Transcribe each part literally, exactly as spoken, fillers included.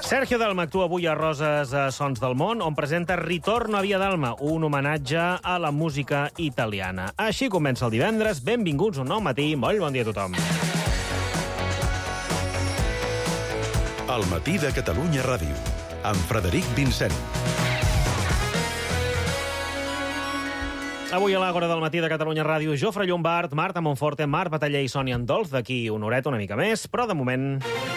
Sergio Dalma actua avui a Roses a Sons del Món, on presenta Ritorno a Via Dalma, un homenatge a la música italiana. Així comença el divendres. Benvinguts un nou matí. Molt bon dia a tothom. El matí de Catalunya Ràdio, amb Frederic Vincent. Avui a l'Àgora del matí de Catalunya Ràdio, Jofre Llombart, Marta Monforte, Marc Bataller i Sònia Andolf, d'aquí una horeta una mica més, però de moment...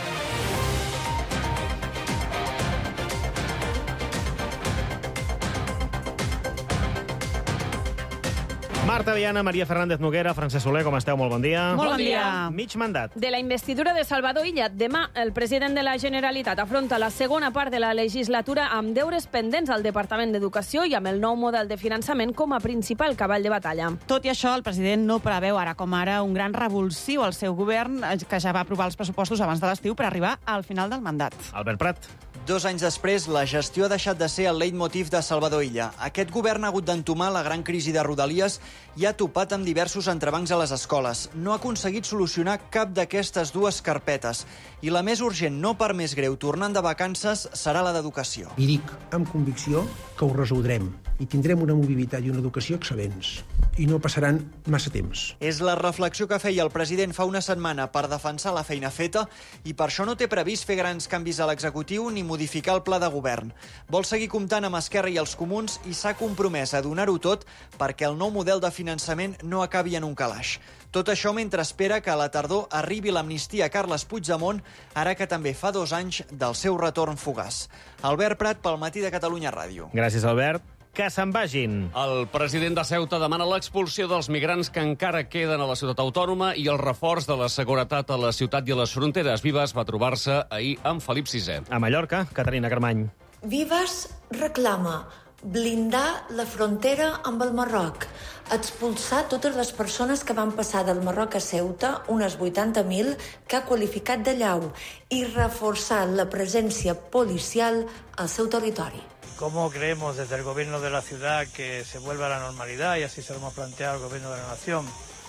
Marta Viana, Maria Fernández Noguera, Francesc Soler, com esteu? Molt bon dia. Molt bon dia. Mig mandat. De la investidura de Salvador Illa, demà el president de la Generalitat afronta la segona part de la legislatura amb deures pendents al Departament d'Educació i amb el nou model de finançament com a principal cavall de batalla. Tot i això, el president no preveu ara com ara un gran revulsiu al seu govern, que ja va aprovar els pressupostos abans de l'estiu per arribar al final del mandat. Albert Prat. Dos anys després, la gestió ha deixat de ser el leitmotiv de Salvador Illa. Aquest govern ha hagut d'entomar la gran crisi de Rodalies i ha topat amb diversos entrebancs a les escoles. No ha aconseguit solucionar cap d'aquestes dues carpetes. I la més urgent, no per més greu, tornant de vacances, serà la d'educació. I dic amb convicció que ho resoldrem i tindrem una mobilitat i una educació excel·lents. I no passaran massa temps. És la reflexió que feia el president fa una setmana per defensar la feina feta i per això no té previst fer grans canvis a l'executiu ni modificar el pla de govern. Vol seguir comptant amb Esquerra i els comuns i s'ha compromès a donar-ho tot perquè el nou model de finançament no acabi en un calaix. Tot això mentre espera que a la tardor arribi l'amnistia a Carles Puigdemont, ara que també fa dos anys del seu retorn fugaç. Albert Prat, pel Matí de Catalunya Ràdio. Gràcies, Albert. Que se'n vagin. El president de Ceuta demana l'expulsió dels migrants que encara queden a la ciutat autònoma i el reforç de la seguretat a la ciutat i a les fronteres. Vives va trobar-se ahir amb Felip sisè. A Mallorca, Caterina Carmany. Vives reclama blindar la frontera amb el Marroc, expulsar totes les persones que van passar del Marroc a Ceuta, unes vuitanta mil, que ha qualificat de llau, i reforçar la presència policial al seu territori. ¿Cómo creemos desde el gobierno de la ciudad que se vuelva a la normalidad? Y así se lo hemos planteado al gobierno de la nación.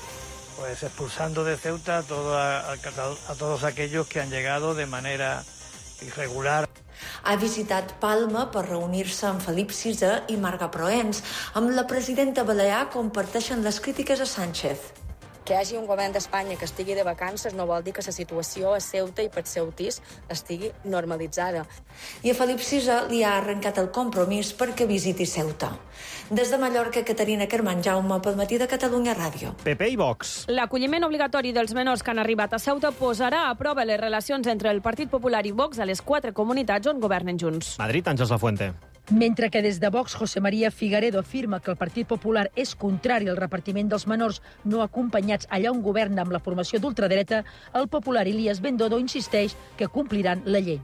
Pues expulsando de Ceuta a, todo, a, a todos aquellos que han llegado de manera irregular. Ha visitat Palma per reunir-se amb Felip sisè i Marga Proens. Amb la presidenta Balear comparteixen les crítiques a Sánchez. Que hi hagi un govern d'Espanya que estigui de vacances no vol dir que la situació a Ceuta i per ceutís estigui normalitzada. I a Felip sisè li ha arrencat el compromís perquè visiti Ceuta. Des de Mallorca, Caterina Carmany, Jaume, pel Matí de Catalunya Ràdio. P P i Vox. L'acolliment obligatori dels menors que han arribat a Ceuta posarà a prova les relacions entre el Partit Popular i Vox a les quatre comunitats on governen junts. Madrid, Àngels Lafuente. Mentre que des de Vox, José María Figaredo afirma que el Partit Popular és contrari al repartiment dels menors no acompanyats allà on governa amb la formació d'ultradreta, el popular Ilías Bendodo insisteix que compliran la llei.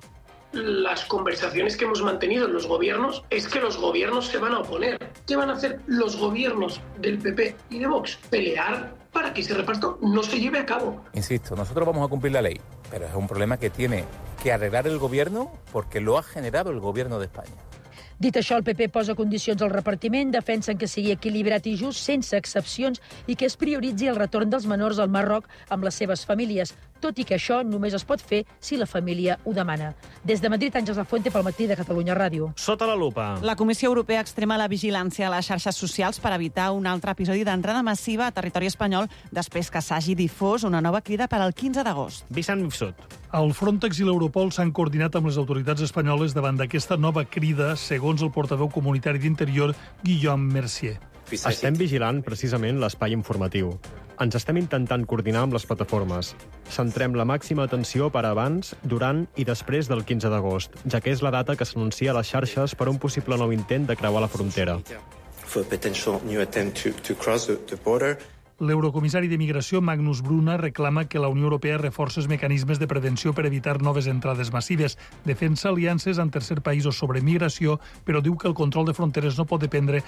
Las conversaciones que hemos mantenido en los gobiernos es que los gobiernos se van a oponer. ¿Qué van a hacer los gobiernos del P P y de Vox? Pelear para que ese reparto no se lleve a cabo. Insisto, nosotros vamos a cumplir la ley, pero es un problema que tiene que arreglar el gobierno porque lo ha generado el gobierno de España. Dit això, el P P posa condicions al repartiment, defensen que sigui equilibrat i just, sense excepcions, i que es prioritzi el retorn dels menors al Marroc amb les seves famílies, tot i que això només es pot fer si la família ho demana. Des de Madrid, Àngels Lafuente, pel Matí de Catalunya Ràdio. Sota la lupa. La Comissió Europea extrema la vigilància a les xarxes socials per evitar un altre episodi d'entrada massiva a territori espanyol després que s'hagi difós una nova crida per al quinze d'agost. Vicent Mifsud. El Frontex i l'Europol s'han coordinat amb les autoritats espanyoles davant d'aquesta nova crida, segons el portaveu comunitari d'Interior, Guillaume Mercier. Estem vigilant precisament l'espai informatiu. Ens estem intentant coordinar amb les plataformes. Centrem la màxima atenció per abans, durant i després del quinze d'agost, ja que és la data que s'anuncia a les xarxes per un possible nou intent de creuar la frontera. L'eurocomissari de Migració, Magnus Brunner, reclama que la Unió Europea reforci els mecanismes de prevenció per evitar noves entrades massives, defensa aliances amb tercers països sobre migració, però diu que el control de fronteres no pot dependre